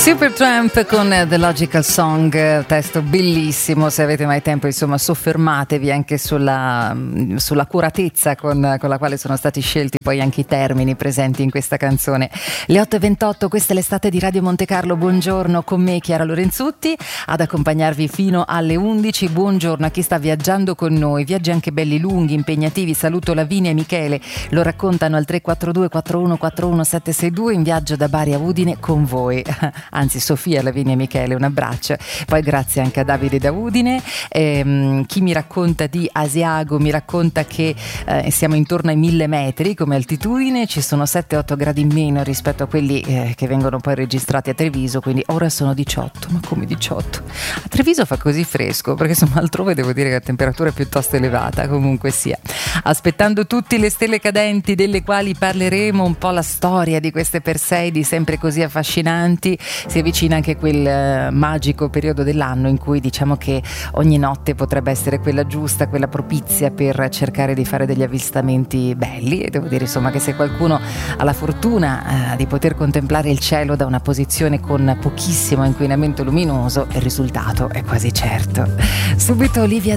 Supertramp con The Logical Song, testo bellissimo. Se avete mai tempo, insomma, soffermatevi anche sulla accuratezza con la quale sono stati scelti poi anche i termini presenti in questa canzone. Le 8:28, questa è l'estate di Radio Monte Carlo. Buongiorno, con me Chiara Lorenzutti ad accompagnarvi fino alle 11. Buongiorno a chi sta viaggiando con noi, viaggi anche belli lunghi, impegnativi. Saluto Lavinia e Michele, lo raccontano al 342 4141 762, in viaggio da Bari a Udine con voi. Anzi, Sofia, Lavinia e Michele, un abbraccio. Poi grazie anche a Davide da Udine. Chi mi racconta di Asiago mi racconta che siamo intorno ai 1000 metri come altitudine, ci sono 7-8 gradi in meno rispetto a quelli che vengono poi registrati a Treviso, quindi ora sono 18. Ma come 18? A Treviso fa così fresco, perché insomma altrove devo dire che la temperatura è piuttosto elevata. Comunque sia, aspettando tutti le stelle cadenti, delle quali parleremo un po' la storia di queste Perseidi sempre così affascinanti. Si avvicina anche quel magico periodo dell'anno in cui diciamo che ogni notte potrebbe essere quella giusta, quella propizia per cercare di fare degli avvistamenti belli. E devo dire insomma che se qualcuno ha la fortuna di poter contemplare il cielo da una posizione con pochissimo inquinamento luminoso, il risultato è quasi certo. Subito Olivia